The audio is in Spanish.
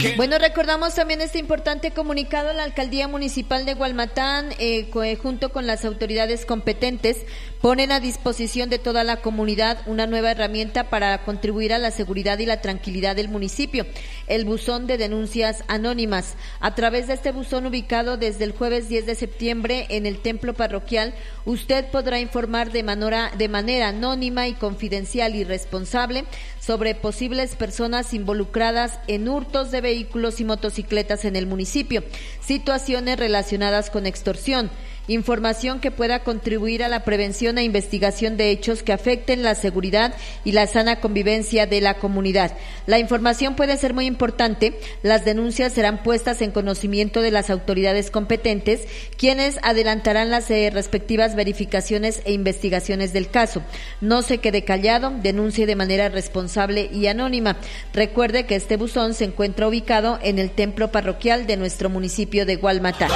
Bueno, recordamos también este importante comunicado. La Alcaldía Municipal de Gualmatán, junto con las autoridades competentes, ponen a disposición de toda la comunidad una nueva herramienta para contribuir a la seguridad y la tranquilidad del municipio, el buzón de denuncias anónimas. A través de este buzón, ubicado desde el jueves 10 de septiembre en el templo parroquial, usted podrá informar de manera anónima y confidencial y responsable sobre posibles personas involucradas en hurtos de vehículos y motocicletas en el municipio, situaciones relacionadas con extorsión, información que pueda contribuir a la prevención e investigación de hechos que afecten la seguridad y la sana convivencia de la comunidad. La información puede ser muy importante. Las denuncias serán puestas en conocimiento de las autoridades competentes, quienes adelantarán las respectivas verificaciones e investigaciones del caso. No se quede callado, denuncie de manera responsable y anónima. Recuerde que este buzón se encuentra ubicado en el templo parroquial de nuestro municipio de Gualmatán.